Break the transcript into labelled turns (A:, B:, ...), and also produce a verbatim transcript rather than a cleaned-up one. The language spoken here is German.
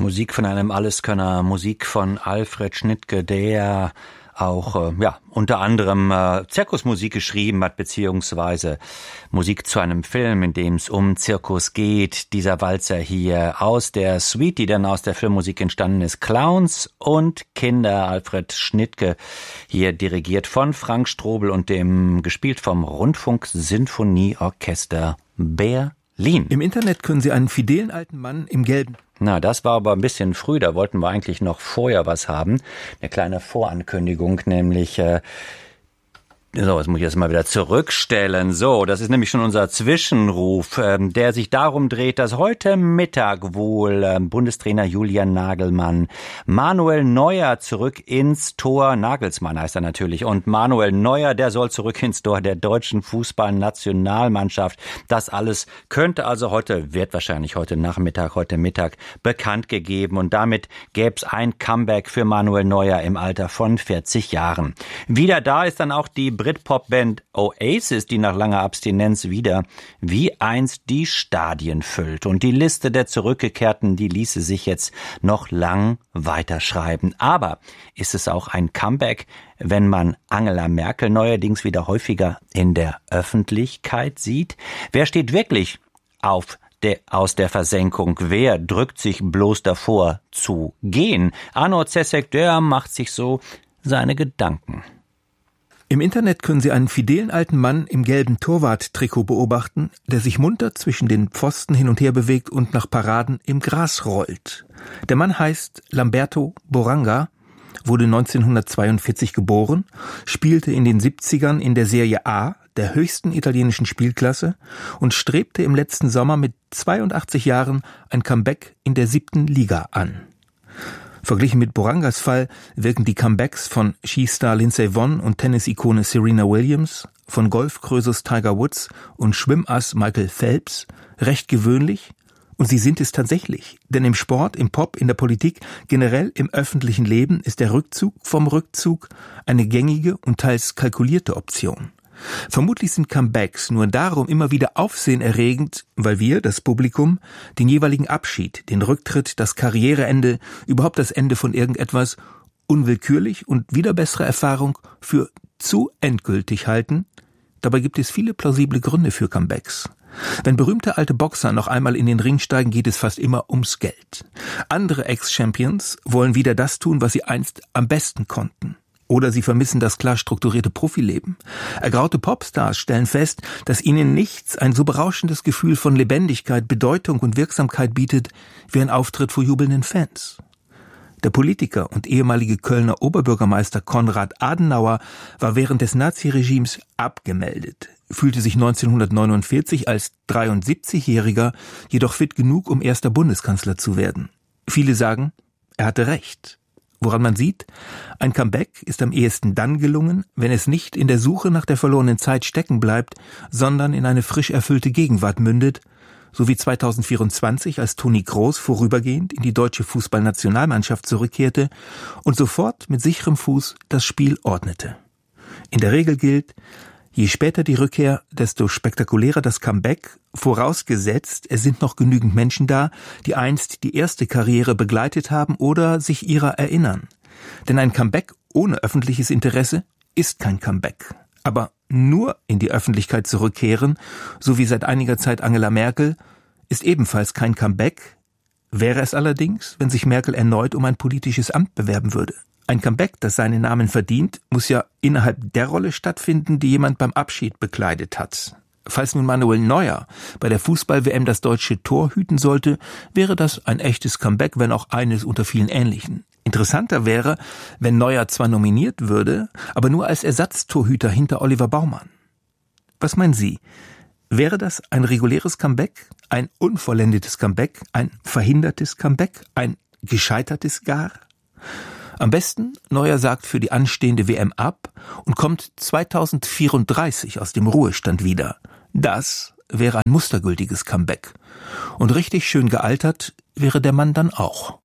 A: Musik von einem Alleskönner, Musik von Alfred Schnittke, der auch äh, ja unter anderem äh, Zirkusmusik geschrieben hat, beziehungsweise Musik zu einem Film, in dem es um Zirkus geht. Dieser Walzer hier aus der Suite, die dann aus der Filmmusik entstanden ist, Clowns und Kinder. Alfred Schnittke hier dirigiert von Frank Strobel und dem gespielt vom Rundfunk-Sinfonieorchester Berlin.
B: Im Internet können Sie einen fidelen alten Mann im Gelben.
A: Na, das war aber ein bisschen früh, da wollten wir eigentlich noch vorher was haben. Eine kleine Vorankündigung, nämlich, äh, so, jetzt muss ich das mal wieder zurückstellen. So, das ist nämlich schon unser Zwischenruf, ähm, der sich darum dreht, dass heute Mittag wohl äh, Bundestrainer Julian Nagelsmann Manuel Neuer zurück ins Tor, Nagelsmann heißt er natürlich, und Manuel Neuer, der soll zurück ins Tor der deutschen Fußballnationalmannschaft. Das alles könnte also heute, wird wahrscheinlich heute Nachmittag, heute Mittag bekannt gegeben, und damit gäbe es ein Comeback für Manuel Neuer im Alter von vierzig Jahren. Wieder da ist dann auch die Britpop-Band Oasis, die nach langer Abstinenz wieder wie einst die Stadien füllt. Und die Liste der Zurückgekehrten, die ließe sich jetzt noch lang weiterschreiben. Aber ist es auch ein Comeback, wenn man Angela Merkel neuerdings wieder häufiger in der Öffentlichkeit sieht? Wer steht wirklich auf Der, aus der Versenkung? Wer drückt sich bloß davor zu gehen? Arno Zesek, der macht sich so seine Gedanken.
B: Im Internet können Sie einen fidelen alten Mann im gelben Torwart-Trikot beobachten, der sich munter zwischen den Pfosten hin und her bewegt und nach Paraden im Gras rollt. Der Mann heißt Lamberto Boranga, wurde neunzehnhundertzweiundvierzig geboren, spielte in den siebzigern in der Serie A, der höchsten italienischen Spielklasse, und strebte im letzten Sommer mit zweiundachtzig Jahren ein Comeback in der siebten Liga an. Verglichen mit Borangas Fall wirken die Comebacks von Skistar Lindsey Vonn und Tennis-Ikone Serena Williams, von Golfkrösus Tiger Woods und Schwimmass Michael Phelps recht gewöhnlich, und sie sind es tatsächlich. Denn im Sport, im Pop, in der Politik, generell im öffentlichen Leben ist der Rückzug vom Rückzug eine gängige und teils kalkulierte Option. Vermutlich sind Comebacks nur darum immer wieder aufsehenerregend, weil wir, das Publikum, den jeweiligen Abschied, den Rücktritt, das Karriereende, überhaupt das Ende von irgendetwas unwillkürlich und wieder bessere Erfahrung für zu endgültig halten. Dabei gibt es viele plausible Gründe für Comebacks. Wenn berühmte alte Boxer noch einmal in den Ring steigen, geht es fast immer ums Geld. Andere Ex-Champions wollen wieder das tun, was sie einst am besten konnten. Oder sie vermissen das klar strukturierte Profileben. Ergraute Popstars stellen fest, dass ihnen nichts ein so berauschendes Gefühl von Lebendigkeit, Bedeutung und Wirksamkeit bietet, wie ein Auftritt vor jubelnden Fans. Der Politiker und ehemalige Kölner Oberbürgermeister Konrad Adenauer war während des Naziregimes abgemeldet, fühlte sich neunzehnhundertneunundvierzig als dreiundsiebzigjähriger jedoch fit genug, um erster Bundeskanzler zu werden. Viele sagen, er hatte recht. Woran man sieht, ein Comeback ist am ehesten dann gelungen, wenn es nicht in der Suche nach der verlorenen Zeit stecken bleibt, sondern in eine frisch erfüllte Gegenwart mündet, so wie zweitausendvierundzwanzig, als Toni Kroos vorübergehend in die deutsche Fußballnationalmannschaft zurückkehrte und sofort mit sicherem Fuß das Spiel ordnete. In der Regel gilt, je später die Rückkehr, desto spektakulärer das Comeback, vorausgesetzt, es sind noch genügend Menschen da, die einst die erste Karriere begleitet haben oder sich ihrer erinnern. Denn ein Comeback ohne öffentliches Interesse ist kein Comeback. Aber nur in die Öffentlichkeit zurückkehren, so wie seit einiger Zeit Angela Merkel, ist ebenfalls kein Comeback. Wäre es allerdings, wenn sich Merkel erneut um ein politisches Amt bewerben würde. Ein Comeback, das seinen Namen verdient, muss ja innerhalb der Rolle stattfinden, die jemand beim Abschied bekleidet hat. Falls nun Manuel Neuer bei der Fußball-W M das deutsche Tor hüten sollte, wäre das ein echtes Comeback, wenn auch eines unter vielen ähnlichen. Interessanter wäre, wenn Neuer zwar nominiert würde, aber nur als Ersatztorhüter hinter Oliver Baumann. Was meinen Sie? Wäre das ein reguläres Comeback, ein unvollendetes Comeback, ein verhindertes Comeback, ein gescheitertes gar? Am besten, Neuer sagt für die anstehende W M ab und kommt zweitausendvierunddreißig aus dem Ruhestand wieder. Das wäre ein mustergültiges Comeback. Und richtig schön gealtert wäre der Mann dann auch.